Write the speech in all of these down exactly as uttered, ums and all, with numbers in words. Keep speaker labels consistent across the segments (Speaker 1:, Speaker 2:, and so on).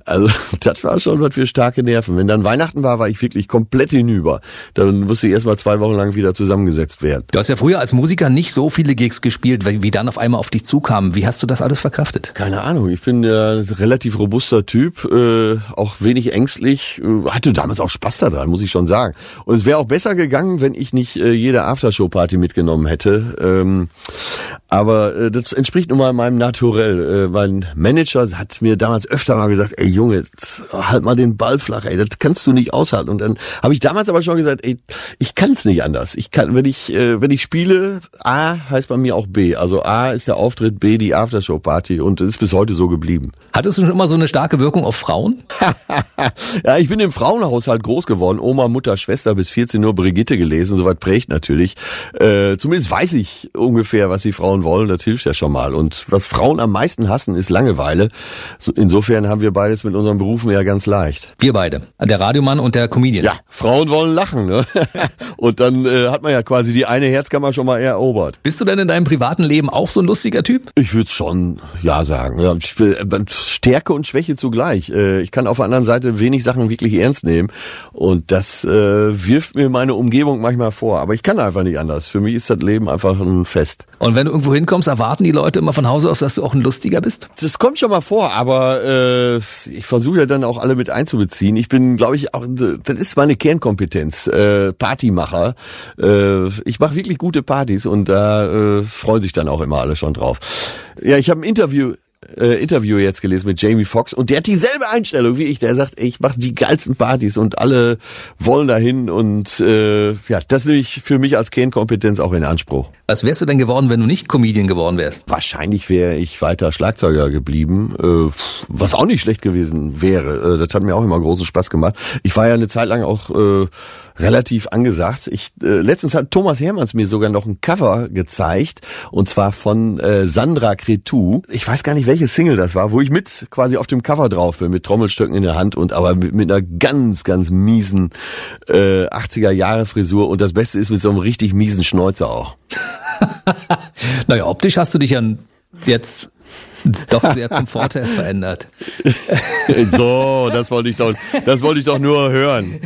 Speaker 1: Also das war schon was für starke Nerven. Wenn dann Weihnachten war, war ich wirklich komplett hinüber. Dann musste ich erst mal zwei Wochen lang wieder zusammengesetzt werden.
Speaker 2: Du hast ja früher als Musiker nicht so viele Gigs gespielt, wie dann auf einmal auf dich zukamen. Wie hast du das alles verkraftet?
Speaker 1: Keine Ahnung, ich bin ja ein relativ robuster Typ, äh, auch wenig ängstlich, äh, hatte damals auch Spaß daran, muss ich schon sagen. Und es wäre auch besser gegangen, wenn ich nicht äh, jede Aftershow-Party mitgenommen hätte. Ähm, aber äh, das entspricht nun mal meinem Naturell. Äh, mein Manager hat mir damals öfter mal gesagt, ey Junge, halt mal den Ball flach, ey, das kannst du nicht aushalten. Und dann habe ich damals aber schon gesagt, ey, ich kann es nicht anders. Ich kann, wenn ich äh, wenn ich spiele, A heißt bei mir auch B. Also A ist der Auftritt, B die Aftershow-Party und es ist bis heute so geblieben.
Speaker 2: Hattest du schon immer so eine starke Wirkung auf Frauen?
Speaker 1: Ja, ich bin im Frauenhaushalt groß geworden. Oma, Mutter, Schwester, bis vierzehn Uhr Brigitte gelesen. Soweit prägt natürlich. Äh, zumindest weiß ich ungefähr, was die Frauen wollen. Das hilft ja schon mal. Und was Frauen am meisten hassen, ist Langeweile. Insofern haben wir beides mit unseren Berufen ja ganz leicht.
Speaker 2: Wir beide. Der Radiomann und der Comedian.
Speaker 1: Ja, Frauen wollen lachen, ne? Und dann äh, hat man ja quasi die eine Herzkammer schon mal erobert.
Speaker 2: Bist du denn in deinem privaten Leben auch so ein lustiger Typ?
Speaker 1: Ich würde schon ja sagen. Ja, ich will, Stärke und Schwäche zugleich. Äh, ich kann auf der anderen Seite wenig Sachen wirklich ernst nehmen. Und das äh, wirft mir meine Umgebung manchmal vor. Aber ich kann einfach nicht anders. Für mich ist das Leben einfach ein Fest.
Speaker 2: Und wenn du irgendwo hinkommst, erwarten die Leute immer von Hause aus, dass du auch ein Lustiger bist?
Speaker 1: Das kommt schon mal vor, aber äh, ich versuche ja dann auch alle mit einzubeziehen. Ich bin, glaube ich, auch, das ist meine Kernkompetenz, äh, Partymacher. Äh, ich mache wirklich gute Partys und da äh, freuen sich dann auch immer alle schon drauf. Ja, ich habe ein Interview Äh, Interview jetzt gelesen mit Jamie Foxx und der hat dieselbe Einstellung wie ich. Der sagt, ey, ich mache die geilsten Partys und alle wollen dahin und äh, ja, das nehme ich für mich als Kernkompetenz auch in Anspruch.
Speaker 2: Was wärst du denn geworden, wenn du nicht Comedian geworden wärst?
Speaker 1: Wahrscheinlich wäre ich weiter Schlagzeuger geblieben, äh, was auch nicht schlecht gewesen wäre. Äh, das hat mir auch immer großen Spaß gemacht. Ich war ja eine Zeit lang auch äh, relativ angesagt. Ich äh, letztens hat Thomas Hermanns mir sogar noch ein Cover gezeigt und zwar von äh, Sandra Cretu. Ich weiß gar nicht, welche Single das war, wo ich mit quasi auf dem Cover drauf bin, mit Trommelstöcken in der Hand und aber mit, mit einer ganz, ganz miesen äh, achtziger-Jahre-Frisur und das Beste ist mit so einem richtig miesen Schnäuzer auch.
Speaker 2: Naja, optisch hast du dich ja jetzt doch sehr zum Vorteil verändert.
Speaker 1: So, das wollte ich doch, das wollte ich doch nur hören.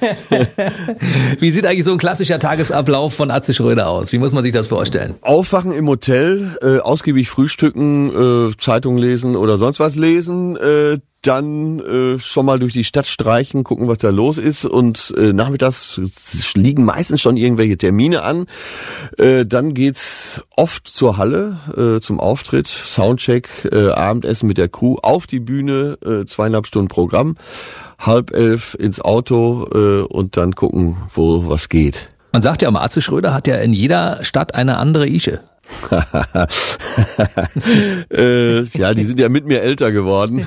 Speaker 2: Wie sieht eigentlich so ein klassischer Tagesablauf von Atze Schröder aus? Wie muss man sich das vorstellen?
Speaker 1: Aufwachen im Hotel, äh, ausgiebig frühstücken, äh, Zeitung lesen oder sonst was lesen, äh, dann äh, schon mal durch die Stadt streichen, gucken, was da los ist und äh, nachmittags liegen meistens schon irgendwelche Termine an. Äh, dann geht's oft zur Halle äh, zum Auftritt, Soundcheck, äh, Abendessen mit der Crew, auf die Bühne, äh, zweieinhalb Stunden Programm, halb elf ins Auto äh, und dann gucken, wo was geht.
Speaker 2: Man sagt ja immer, Atze Schröder hat ja in jeder Stadt eine andere Ische.
Speaker 1: äh, ja, die sind ja mit mir älter geworden.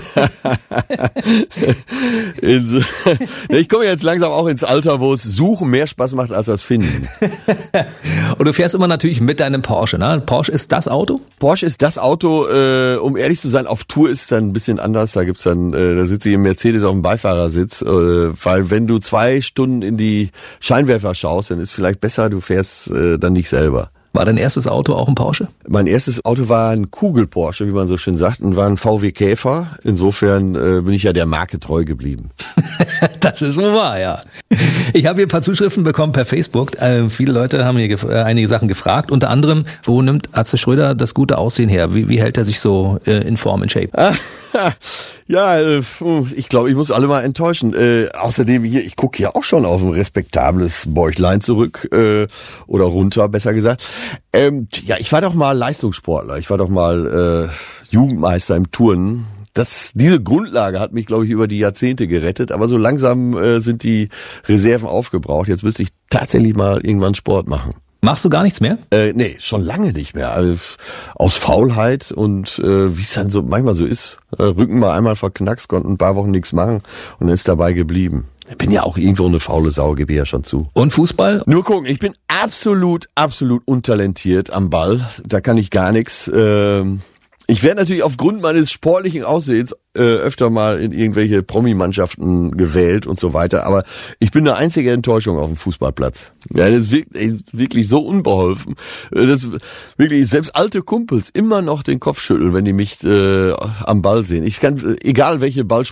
Speaker 1: so, ich komme jetzt langsam auch ins Alter, wo es Suchen mehr Spaß macht als das Finden.
Speaker 2: Und du fährst immer natürlich mit deinem Porsche, ne? Porsche ist das Auto?
Speaker 1: Porsche ist das Auto, äh, um ehrlich zu sein, auf Tour ist es dann ein bisschen anders. Da gibt's dann, äh, da sitze ich im Mercedes auf dem Beifahrersitz, äh, weil wenn du zwei Stunden in die Scheinwerfer schaust, dann ist vielleicht besser, du fährst äh, dann nicht selber.
Speaker 2: War dein erstes Auto auch ein Porsche?
Speaker 1: Mein erstes Auto war ein Kugel-Porsche, wie man so schön sagt, und war ein V W Käfer. Insofern äh, bin ich ja der Marke treu geblieben.
Speaker 2: Das ist so wahr, ja. Ich habe hier ein paar Zuschriften bekommen per Facebook. Äh, viele Leute haben hier gef- äh, einige Sachen gefragt. Unter anderem, wo nimmt Atze Schröder das gute Aussehen her? Wie, wie hält er sich so äh, in Form, in Shape?
Speaker 1: Ja, äh, ich glaube, ich muss alle mal enttäuschen. Äh, außerdem hier, ich gucke ja auch schon auf ein respektables Bäuchlein zurück äh, oder runter, besser gesagt. Ähm, ja, ich war doch mal Leistungssportler. Ich war doch mal äh, Jugendmeister im Turnen. Das, diese Grundlage hat mich, glaube ich, über die Jahrzehnte gerettet. Aber so langsam äh, sind die Reserven aufgebraucht. Jetzt müsste ich tatsächlich mal irgendwann Sport machen.
Speaker 2: Machst du gar nichts mehr?
Speaker 1: Äh, nee, schon lange nicht mehr. Also, aus Faulheit und äh, wie es dann so manchmal so ist. Äh, Rücken mal einmal verknackst, konnten ein paar Wochen nichts machen und dann ist dabei geblieben. Ich bin ja auch irgendwo eine faule Sau, gebe ich ja schon zu.
Speaker 2: Und Fußball?
Speaker 1: Nur gucken, ich bin absolut, absolut untalentiert am Ball. Da kann ich gar nichts. Ähm, ich werde natürlich aufgrund meines sportlichen Aussehens äh, öfter mal in irgendwelche Promi-Mannschaften gewählt und so weiter. Aber ich bin eine einzige Enttäuschung auf dem Fußballplatz. Ja, das ist wirklich, wirklich so unbeholfen. Das wirklich selbst alte Kumpels immer noch den Kopf schütteln, wenn die mich äh, am Ball sehen. Ich kann, egal welche Ballsportart